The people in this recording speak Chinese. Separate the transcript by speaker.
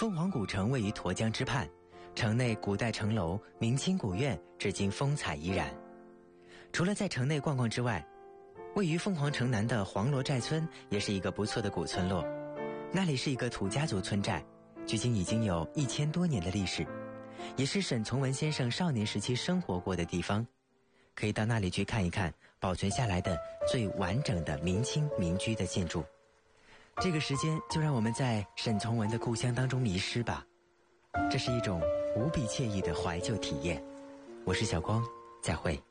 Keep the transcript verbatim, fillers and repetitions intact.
Speaker 1: 凤凰古城位于沱江之畔，城内古代城楼、明清古院至今风采依然。除了在城内逛逛之外，位于凤凰城南的黄罗寨村也是一个不错的古村落。那里是一个土家族村寨，距今已经有一千多年的历史，也是沈从文先生少年时期生活过的地方。可以到那里去看一看保存下来的最完整的明清民居的建筑。这个时间就让我们在沈从文的故乡当中迷失吧，这是一种无比惬意的怀旧体验。我是小光，再会。